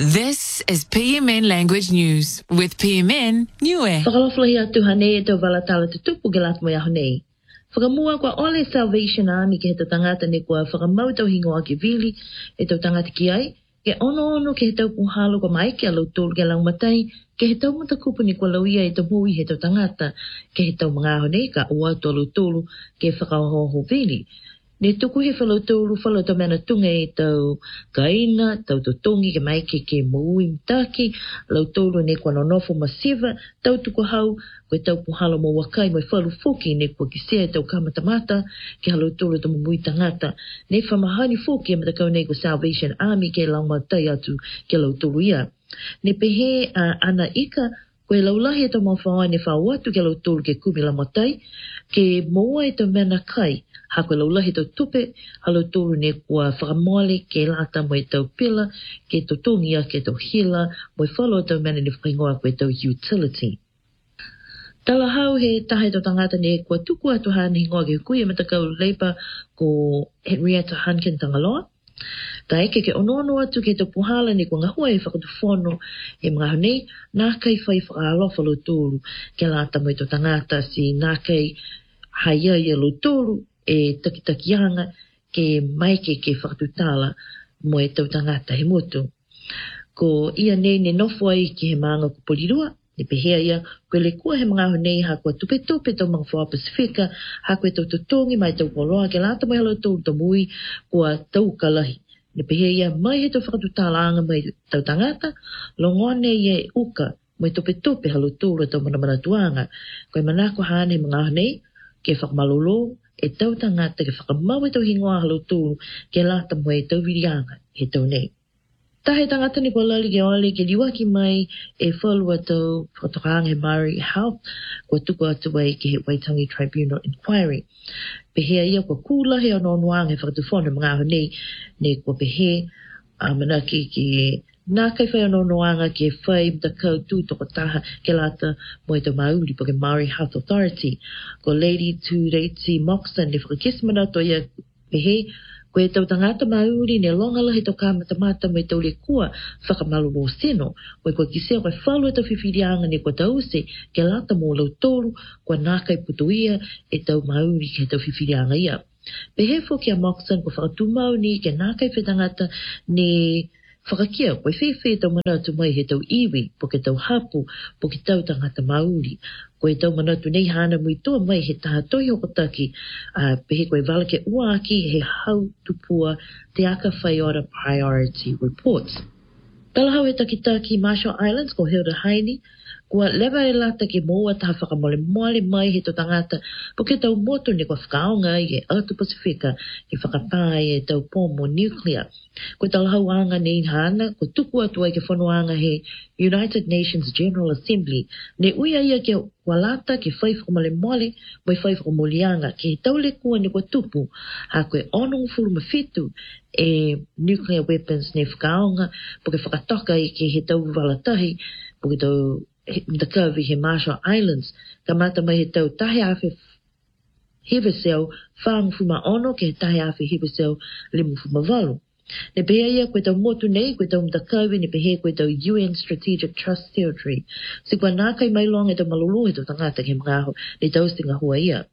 This is PMN Language News with PMN Niue. Whakalofalahi atu hane e tau walatala te tupu gelat mo ia honei. Whakamua kwa Ole Salvation Army ke he tau tangata ne kua whakamau tau hingoa ke vili e tau tangata ki ai. Ke ono ke he tau puhalo kwa maike a lau tolu ke lau matai ke he tau matakupu ni kua lauia e tau hui he tau tangata ke he tau mga honei ka ua tu lau tolu ke whakahoho vili. Ne tuku he whalautolu whalauta mena tunga e tau kaina, tau tutungi ke maike ke moui mtaki, lautolu ne kua nonofo masiva, tau tuku hau, koe tau puhalo mo wakai mai whalu fuki ne kua kisea e tau kamatamata, ke halautolu tau mui tangata, ne whamahani fuki e matakau ne kua Salvation Army ke lau matai atu ke lautolu ia. Ne pehe ana ika, koe laulahi e tau mawhawai ne whawatu ke lautolu ke kumi la matai, ke moa e tau mena kai, ha koe laulahi tau tupe, halo tolu ne kua whakamole ke lata mo e tau pila, ke tau tungia, ke tau hila, mo e whalo tau mena ni whaingoa koe tau utility. Tala hau he tahe tau tangata ne kua tuku atu hana hingoa ke kuia matakau Labour ko Henrietta Hankin Tangaloa. Ka eke ke ono atu ke tau puhala ne kua ngahua e whakatufono e mga honei, nā kai whai whakalofa lo tolu ke lata mo e tau tangata si nā kai haia ia lo tolu e takitakianga ke maike ke whakatutala mo e tau tangata he motu. Ko ia nei ne nofo ai ki he maanga ko polirua, ne pehea ia, koe le kua he mga honei ha kua tupe tau mga whaua Pasifika, ha koe tau tutongi mai tau koloa ke lata mai halo tau tamui kua tau kalahi. Ne pehea ia mai he tau whakatutala anga mai tau tangata, longone ia e uka mo e tupe halo tau tau mana tuanga. Koe manako hane mga honei ke whakamalolo, e tau tangata ke whakamau e tau hingoa halo tūru ke lata mo e tau virianga he tau nei. Tahe tangata ni kua lali ke ole ke liwaki mai e whalua tau whakatokanga he Maori Health kua tuku atu ai ke he Waitangi Tribunal Inquiry. Pehea ia kua kūlahe o nonoanga he whakatufone mga honei ne kua pehe manaki ke nā kai whai anō noanga ke whai mtakau tū toko taha ke lata mo e tau mauri po ke Maori Health Authority. Ko Lady Tureitsi Moxon le whakakismana to ia pehe koe tau tangata mauri ne longala he tau kamatamata mo e tau le kua whakamalu o seno. Koe kua kisea koe whalu e tau whiwhirianga ne kua tause ke lata mo lau tolu kua nā kai putuia e tau mauri ke tau whiwhirianga ia. Pehe fo kia Moxon ko whakatumau ni ke nā kai whetangata ne whakakia, koe whewhe tau manatu mai he tau iwi, po ke tau hapu, po ke tau tangata mauri. Koe tau manatu nei hana mui toa mai he taha tohi hokotaki, pehe koe wala ke uaki he hau tupua te aka whai ora priority reports. Talahau he takitaki Marshall Islands ko Hilda Heine, kua lewa e lata ke moa taha whakamole moale mai he to tangata po ke tau moto ne kua whakaonga i e Auto Pasifika ke whakapai e tau pomo nuclear. Ko talahau anga nei hana, ko tuku atu ai ke whanoanga he United Nations General Assembly, ne uia ia ke walata ke whai whakamole moale mai whai whakamolianga ke he tau le kua ne kua tupu ha koe onong fulu mawhitu e nuclear weapons ne whakaonga po ke whakatoka i ke he tau walatahi po ke tau mtakawi he Marshall Islands, ka mata mai he tau tahe awhi heweseo whaangfuma ono ke he tahe awhi heweseo limufuma walu. Ne pehea ia koe tau motu nei, koe tau mtakawi, ne pehea koe tau UN Strategic Trust Territory. Si kua nākai mai longa e tau malulu he tau tangata ke mga aho, ne tau stinga hua ia.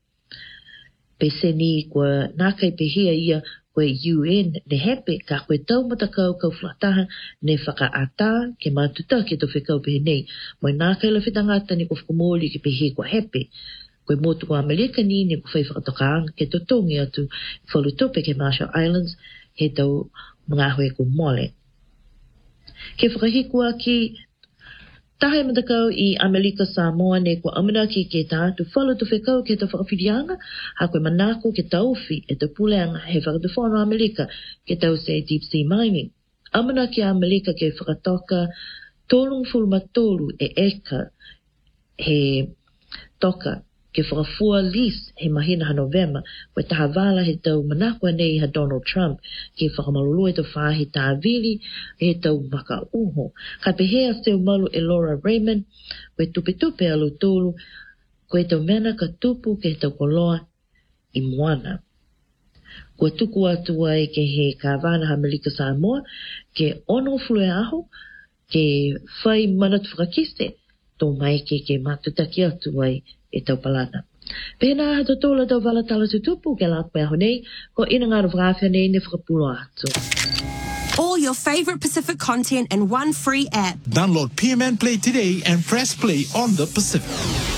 Pese ni kua nākai pehea ia koe UN ne hepe ka koe tau matakau kau whataha ne whakaata ke mātuta ke tau whekau pehe nei. Moi nākai la whetangata ne kua whakamoli ke pehe kua hepe. Koe motu kua Amerika ni ne kua whai whakatokaanga ke totongi atu whalutope ke Marshall Islands he tau mga hoe kua mole. Ke whakahikua ki tahe matakau i Amerika Samoa ne kua amanaki ke tātu whalu tu whekau ke tau whakawhirianga, ha koe manako ke tauwhi e tau puleanga he whakatuwhono Amerika ke tau se deep sea mining. Amanaki a Amerika ke whakatoka tolung fulmatolu e eka he toka ke whakafua lease he mahina ha November, koe taha wala he tau manakua nei ha Donald Trump ke whakamalulu e tau whahi tā vili he tau maka uho. Ka pehea seo malu e Laura Raymond, koe tupe alu tolu, koe tau mena ka tupu ke tau koloa i moana. Kua tuku atu ai ke he kāwana ha Malika Samoa, ke ono flue aho, ke whai manatu whakakise, tō mai ke matutaki atu ai e tau palana. Pēnā hato tōla tau walatala tutupu ke la koe aho nei, ko ina ngāra whakawhia nei ne whakapulo atu. All your favorite Pacific content in one free app. Download PMN Play today and press play on the Pacific.